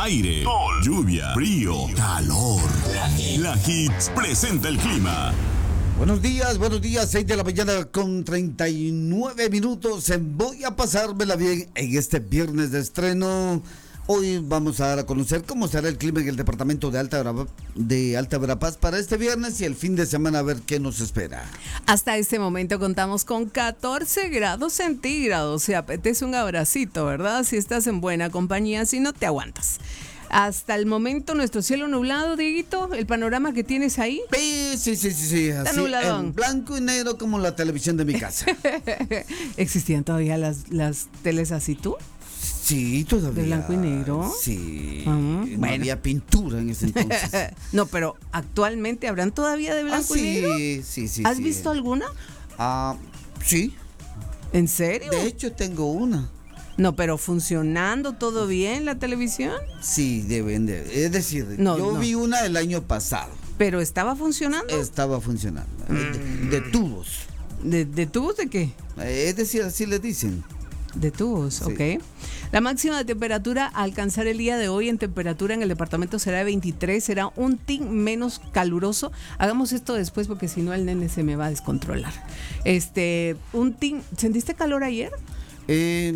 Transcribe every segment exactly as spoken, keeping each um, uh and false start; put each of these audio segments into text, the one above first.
aire, sol, lluvia, frío, calor. La Hits presenta el clima. Buenos días, buenos días, seis de la mañana con treinta y nueve minutos. Voy a pasármela bien en este viernes de estreno. Hoy vamos a dar a conocer cómo será el clima en el departamento de Alta, Vera- de Alta Verapaz para este viernes y el fin de semana, a ver qué nos espera. Hasta este momento contamos con catorce grados centígrados. Si apetece un abracito, ¿verdad? Si estás en buena compañía, si no te aguantas. Hasta el momento nuestro cielo nublado, Dieguito, el panorama que tienes ahí. Sí, sí, sí, sí, sí, así, nubladón. en blanco y negro como la televisión de mi casa. ¿Existían todavía las, las teles así tú? Sí, todavía. ¿De blanco y negro? Sí, Ah, no bueno. había pintura en ese entonces. No, pero actualmente habrán todavía de Ah, blanco sí, y negro. sí, sí. ¿Has sí. visto alguna? Ah, sí, ¿En serio? de hecho tengo una. No, pero funcionando todo bien la televisión. Sí, deben de. Es decir, No, yo no. vi una el año pasado. Pero estaba funcionando. Estaba funcionando. De, de tubos. ¿De, de tubos de qué? Eh, Es decir, así le dicen. De tubos, Sí. ok. La máxima de temperatura a alcanzar el día de hoy en temperatura en el departamento será de veintitrés, será un tin menos caluroso. Hagamos esto después porque si no el nene se me va a descontrolar. Este, un tin, ¿sentiste calor ayer? Eh,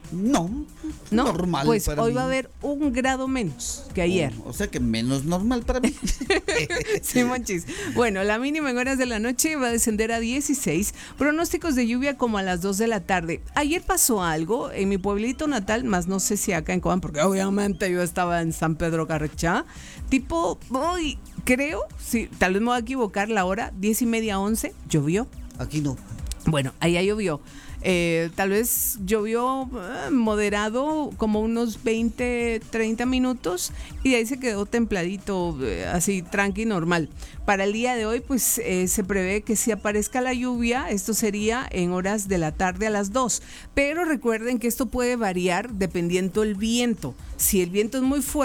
no, No, normal pues para hoy mí. va a haber un grado menos que ayer. O, o sea que menos normal para mí. Sí, monchis. Bueno, la mínima en horas de la noche va a descender a dieciséis. Pronósticos de lluvia como a las dos de la tarde. Ayer pasó algo en mi pueblito natal, más no sé si acá en Cobán, porque obviamente yo estaba en San Pedro Carrechá. Tipo, hoy creo, sí, tal vez me voy a equivocar la hora, diez y media, once, llovió. Aquí no. Bueno, allá llovió. Eh, tal vez llovió eh, moderado, como unos veinte, treinta minutos, y de ahí se quedó templadito, eh, así tranqui, normal. Para el día de hoy, pues eh, se prevé que si aparezca la lluvia, esto sería en horas de la tarde a las dos. Pero recuerden que esto puede variar dependiendo el viento. Si el viento es muy fuerte,